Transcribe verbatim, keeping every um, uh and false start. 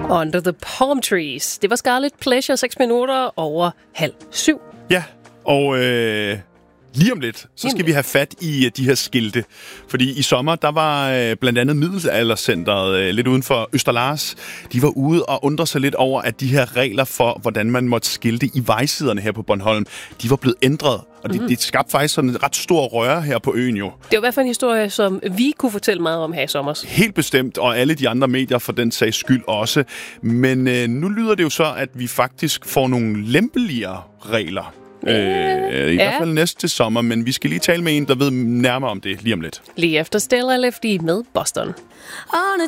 Under the Palm Trees. Det var Scarlet Pleasure, seks minutter over halv syv. Ja, og øh, lige om lidt, så skal vi have fat i uh, de her skilte. Fordi i sommer, der var øh, blandt andet Middelaldercenteret øh, lidt uden for Østerlars. De var ude og undre sig lidt over, at de her regler for, hvordan man måtte skilte i vejsiderne her på Bornholm, de var blevet ændret. Og det, mm. det skabte faktisk sådan en ret stor røre her på øen jo. Det var i hvert fald en historie, som vi kunne fortælle meget om her i sommer. Helt bestemt, og alle de andre medier for den sags skyld også. Men øh, nu lyder det jo så, at vi faktisk får nogle lempeligere regler. Yeah. Øh, I ja. hvert fald næste til sommer, men vi skal lige tale med en, der ved nærmere om det lige om lidt. Lige efter Stella Lefty med Boston. On a